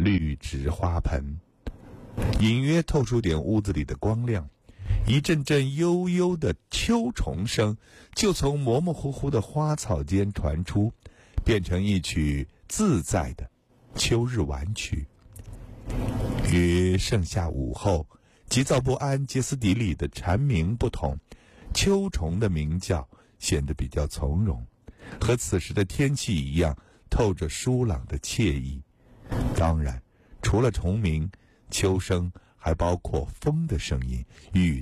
绿植花盆，隐约透出点屋子里的光亮。一阵阵悠悠的秋虫声就从模模糊糊的花草间传出，变成一曲自在的秋日晚曲。与盛夏午后急躁不安、歇斯底里的蝉鸣不同，秋虫的鸣叫显得比较从容，和此时的天气一样，透着舒朗的惬意。当然，除了虫鸣，秋声还包括风的声音、雨